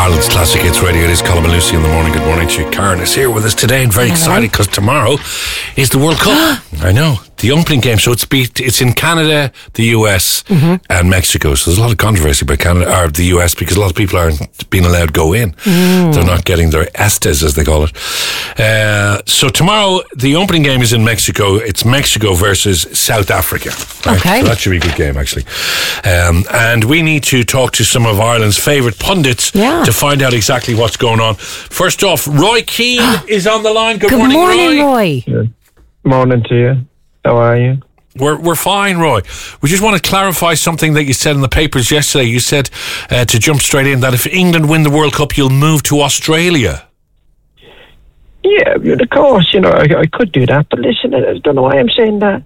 Ireland's Classic Hits Radio. It is Colin and Lucy in the morning. Good morning to you. Karen is here with us today and very excited because tomorrow is the World Cup. I know. The opening game. So it's in Canada, the US and Mexico. So there's a lot of controversy about Canada or the US because a lot of people aren't being allowed to go in. They're not getting their estes, as they call it. So tomorrow, the opening game is in Mexico. It's Mexico versus South Africa. Right? Okay. So that should be a good game, actually. And we need to talk to some of Ireland's favourite pundits to find out exactly what's going on. First off, Roy Keane is on the line. Good morning, Roy. Yeah. Morning to you. How are you? We're fine, Roy. We just want to clarify something that you said in the papers yesterday. You said, to jump straight in, that if England win the World Cup, you'll move to Australia. Yeah, of course, I could do that. But listen, I don't know why I'm saying that.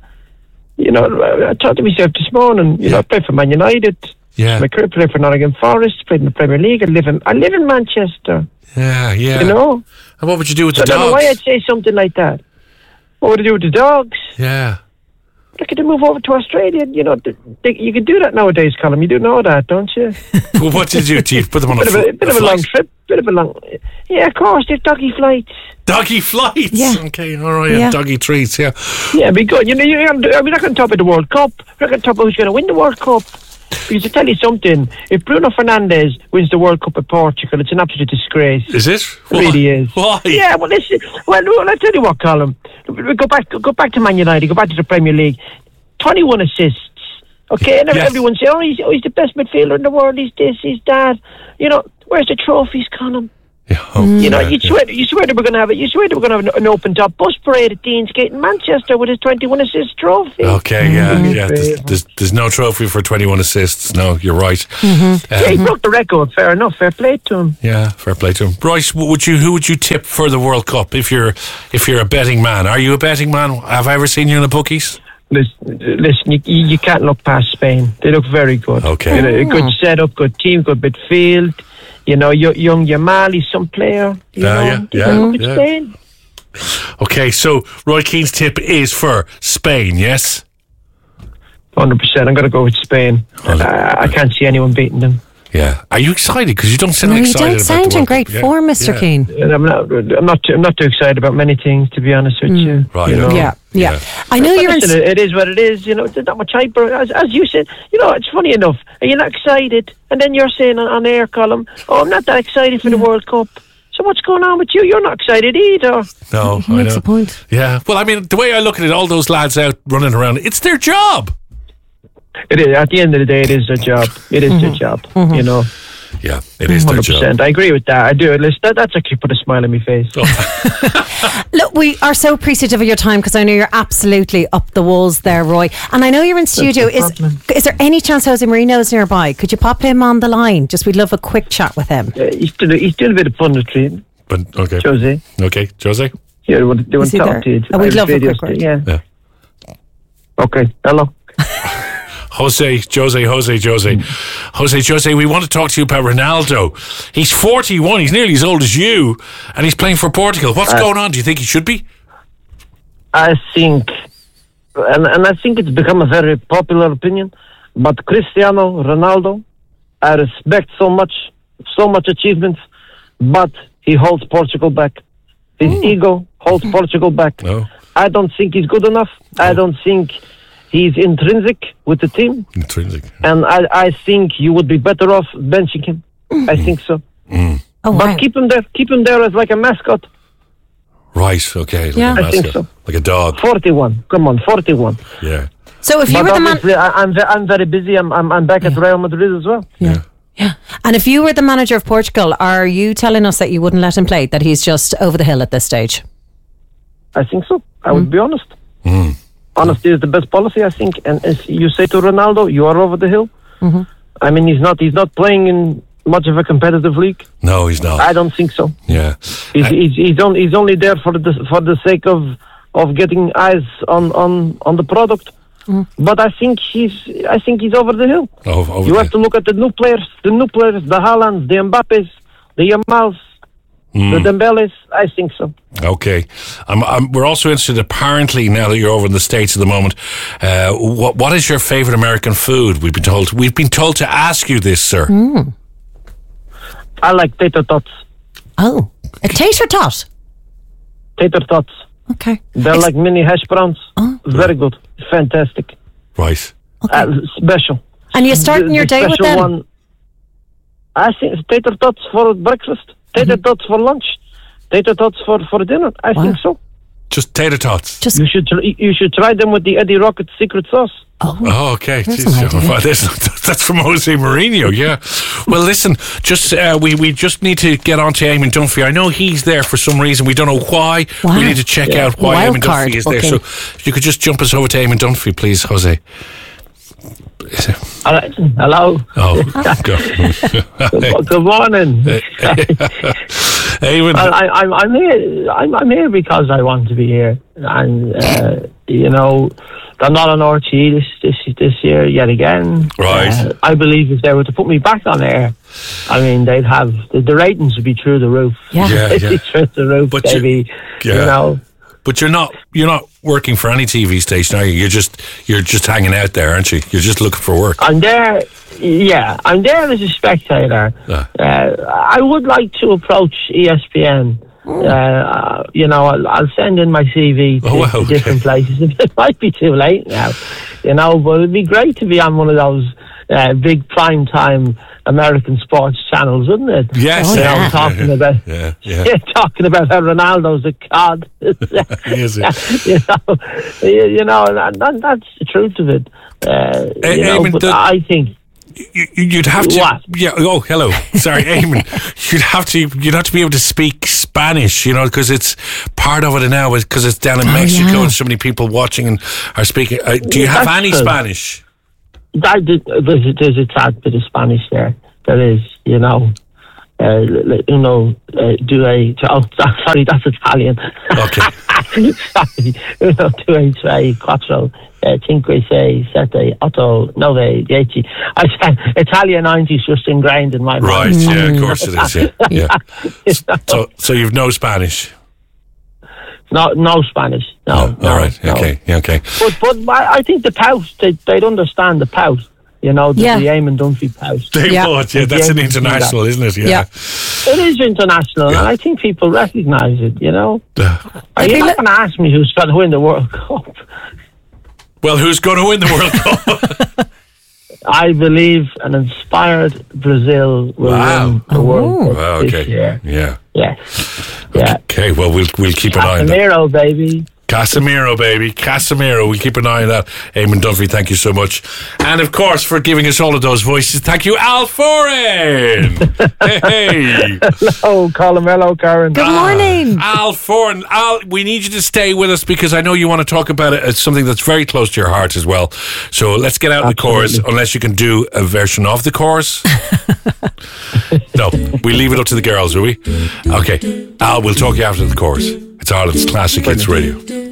I thought to myself this morning, I play for Man United. Yeah. My career played for Nottingham Forest, played in the Premier League. I live in Manchester. Yeah. And what would you do with the dogs? I don't know why I'd say something like that. What would I do with the dogs? Yeah. Look at them move over to Australia. You can do that nowadays, Colin. You do know that, don't you? Well, what did you do? Put them on a bit of a long trip. Yeah, of course. They're doggy flights. Doggy flights? Yeah. Okay, all right. Yeah. Doggy treats, yeah. Yeah, be good. We're not going to talk about the World Cup. We're not going to talk about who's going to win the World Cup. Because to tell you something, if Bruno Fernandes wins the World Cup at Portugal, it's an absolute disgrace. Is it? It really is. Why? Yeah, well, listen. Well, I'll tell you what, Colin. We go back to Man United, go back to the Premier League. 21 assists. Okay, and everyone say, he's the best midfielder in the world. He's this, he's that. Where's the trophies, Colin? Yeah. You swear that we're going to have it. You swear that we're going to have an open top bus parade at Deansgate in Manchester with his 21 assist trophy. Okay, yeah. There's no trophy for 21 assists. No, you're right. Yeah, he broke the record. Fair enough. Fair play to him. Yeah, fair play to him. Bryce, who would you tip for the World Cup if you're a betting man? Are you a betting man? Have I ever seen you in the bookies? Listen, you can't look past Spain. They look very good. Okay. A good setup, good team, good midfield. Young Yamal, he's some player. Spain. Okay, so Roy Keane's tip is for Spain, yes? 100%. I'm going to go with Spain. I can't see anyone beating them. Yeah. Are you excited? Because you don't sound excited about you don't sound in great form, Mr. Keane. I'm not too excited about many things, to be honest with you. Right. Yeah. I know you're. It is what it is. There's not much hype. As you said, it's funny enough. Are you not excited? And then you're saying on air, Colin, I'm not that excited for the World Cup. So what's going on with you? You're not excited either. No, I know. That's the point. Yeah. Well, I mean, the way I look at it, all those lads out running around, it's their job. It is. At the end of the day, it is their job. It is their job, Yeah, it is 100%. Their job. I agree with that. I do. Listen, that's actually put a smile on my face. Look, we are so appreciative of your time because I know you're absolutely up the walls there, Roy. And I know you're in studio. Is there any chance Jose Mourinho's nearby? Could you pop him on the line? We'd love a quick chat with him. He's doing a bit of punditry. But okay, Jose. Okay, Jose. Yeah, they want to talk to you. We'd love a quick word. Yeah. Okay. Hello. Jose, we want to talk to you about Ronaldo. He's 41, he's nearly as old as you, and he's playing for Portugal. What's going on? Do you think he should be? I think, and I think it's become a very popular opinion, but Cristiano Ronaldo, I respect so much achievements, but he holds Portugal back. His ego holds Portugal back. No. I don't think he's good enough. No. I don't think he's intrinsic with the team. And I think you would be better off benching him. I think so. Oh, but keep him there as like a mascot. Right, okay. Like I think so. Like a dog. 41. Come on, 41. Yeah. So if you were the man... I'm very busy. I'm back at Real Madrid as well. Yeah. And if you were the manager of Portugal, are you telling us that you wouldn't let him play, that he's just over the hill at this stage? I think so. I would be honest. Honesty is the best policy, I think. And as you say to Ronaldo, you are over the hill. I mean, he's not playing in much of a competitive league. No, he's not. I don't think so. Yeah, he's only there for the sake of getting eyes on the product. But I think he's over the hill. You have to look at the new players, the Haalands, the Mbappes, the Yamals, the Dembeles. I think so. Okay, we're also interested. Apparently, now that you're over in the States at the moment, what is your favourite American food? We've been told to ask you this, sir. I like tater tots. Oh, a tater tot. Tater tots. Okay. They're like mini hash browns. Oh. Very good. Fantastic. Right. Okay. Special. And you're starting your day with them? One, I think tater tots for breakfast, tater tots for lunch, tater tots for dinner. I think so. Just tater tots. You should try them with the Eddie Rocket secret sauce. Oh, okay. That's from Jose Mourinho, yeah. Well, listen, just we just need to get on to Eamon Dunphy. I know he's there for some reason. We don't know why. Wow. We need to check out why Wild Eamon card Dunphy is there. booking. So if you could just jump us over to Eamon Dunphy, please, Jose. Hello. Oh, Good morning. Eamon. I'm here because I want to be here, and they're not on RTE this year yet again. Right. I believe if they were to put me back on air, I mean, they'd have the ratings would be through the roof. Yeah. They'd be through the roof, But baby. But you're not working for any TV station, are you? You're just hanging out there, aren't you? You're just looking for work. I'm there. Yeah, I'm there as a spectator. I would like to approach ESPN. I'll send in my CV to different places. It might be too late now, but it'd be great to be on one of those big prime time American sports channels, wouldn't it? Yes, talking about how Ronaldo's a cod. Is it? And that's the truth of it. I think. You'd have to. What? Yeah. Oh, hello. Sorry, Eamon. You'd have to be able to speak Spanish, because it's part of it now. Because it's down in Mexico and so many people watching and are speaking. Do you have any Spanish? There's a tad bit of Spanish there. There is, sorry, that's Italian. Okay. Sorry, 2, 3, 4, 5, 6, 7, 8, 9, 10. I said Italian 90's just ingrained in my mind. Right, yeah, of course it is. Yeah. So you've no Spanish. No Spanish. No. All right. No. Okay. But I think the pout, they'd understand the pout. The Eamon Dunphy pout. They would, yeah. That's an international, isn't it? Yeah. It is international, and I think people recognise it, You're not going to ask me who's going to win the World Cup. Well, who's going to win the World Cup? I believe an inspired Brazil will win the World Cup this year. Yeah. Yes. Okay, well, we'll keep an eye on that. Casemiro, baby. Casemiro. We'll keep an eye on that. Eamon Dunphy, thank you so much. And, of course, for giving us all of those voices, thank you, Al Foran. Hey. Hello, Colin. Hello, Karen. Good morning. Al Foran. Al, we need you to stay with us because I know you want to talk about it. It's something that's very close to your heart as well. So let's get out the chorus, unless you can do a version of the chorus. No, we leave it up to the girls, will we? Okay. Al, we'll talk you after the chorus. It's Ireland's Classic Hits Radio.